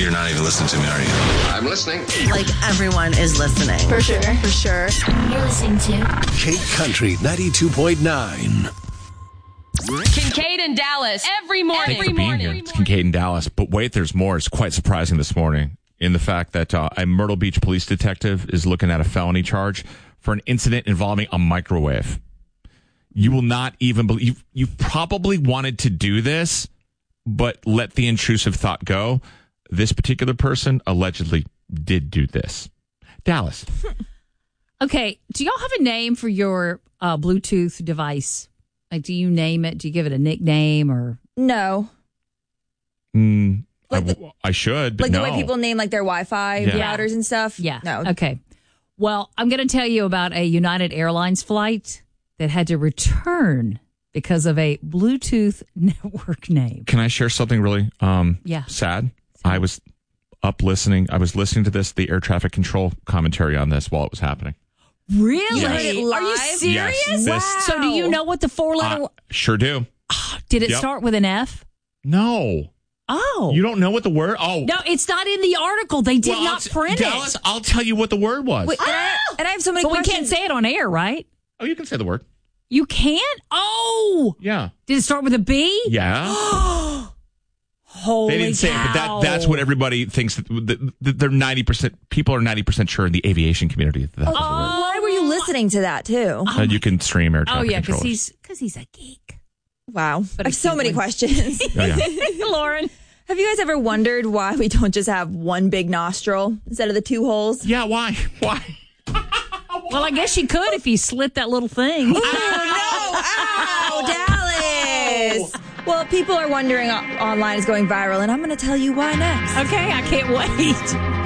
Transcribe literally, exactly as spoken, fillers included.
You're not even listening to me, are you? I'm listening. Like everyone is listening. For sure. For sure. You're listening to Cape Country ninety-two point nine. Kincaid and Dallas every morning. Thanks for being here. It's Kincaid and Dallas. But wait, there's more. It's quite surprising this morning in the fact that uh, a Myrtle Beach police detective is looking at a felony charge for an incident involving a microwave. You will not even believe. You probably wanted to do this, but let the intrusive thought go. This particular person allegedly did do this. Dallas. Okay. Do y'all have a name for your uh, Bluetooth device? Like, do you name it? Do you give it a nickname or? No. Mm, Like I, the- I should, but Like no. the way people name like their Wi-Fi Yeah. routers and stuff? Yeah. No. Okay. Well, I'm going to tell you about a United Airlines flight that had to return because of a Bluetooth network name. Can I share something really um, Yeah. sad? I was up listening. I was listening to this, the air traffic control commentary on this while it was happening. Really? You heard it Are you live? serious? Yes, this- So do you know what the four letter? Uh, sure do. Did it Yep. start with an F? No. Oh. You don't know what the word? Oh. No, it's not in the article. They did Well, not I'll t- print Dallas, it. I'll tell you what the word was. Wait, and, I, and I have so many But we questions. can't say it on air, right? Oh, you can say the word. You can't? Oh. Yeah. Did it start with a B? Yeah. Holy They didn't say it, but that, cow. that's what everybody thinks. That, that, that they're ninety percent, people are ninety percent sure in the aviation community that that was the word. Why were you listening to that too? And you can stream air Oh, traffic yeah, because controllers. he's, because he's a geek. Wow. But I a have so cute many one. questions. Oh, yeah. Lauren. Have you guys ever wondered why we don't just have one big nostril instead of the two holes? Yeah, why? Why? Well, I guess you could if you slit that little thing. Oh, Dallas! Well, people are wondering uh, online is going viral, and I'm going to tell you why next. Okay, I can't wait.